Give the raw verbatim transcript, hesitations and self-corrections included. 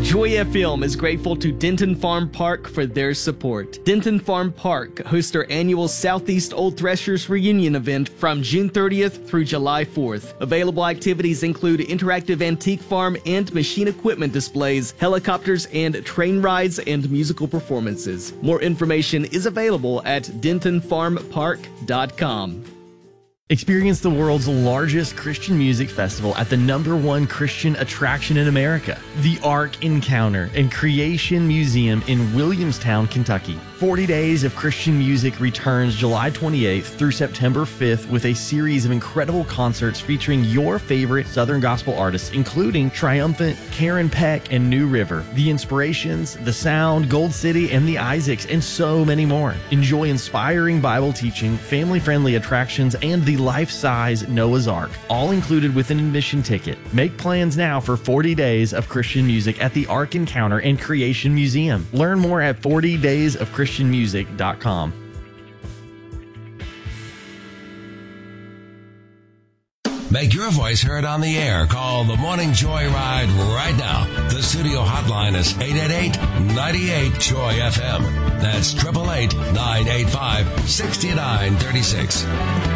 Joy F M is grateful to Denton Farm Park for their support. Denton Farm Park hosts their annual Southeast Old Threshers reunion event from June thirtieth through July fourth. Available activities include interactive antique farm and machine equipment displays, helicopters and train rides, and musical performances. More information is available at denton farm park dot com. Experience the world's largest Christian music festival at the number one Christian attraction in America, the Ark Encounter and Creation Museum in Williamstown, Kentucky. forty days of Christian music returns July twenty-eighth through September fifth with a series of incredible concerts featuring your favorite Southern gospel artists, including Triumphant, Karen Peck, and New River, The Inspirations, The Sound, Gold City, and The Isaacs, and so many more. Enjoy inspiring Bible teaching, family-friendly attractions, and the life-size Noah's Ark, all included with an admission ticket. Make plans now for forty days of Christian music at the Ark Encounter and Creation Museum. Learn more at forty days of christian music dot com. Make your voice heard on the air. Call the Morning Joy Ride right now. The studio hotline is eight eight eight, nine eight, Joy F M. That's eight eight eight, nine eight five, six nine three six.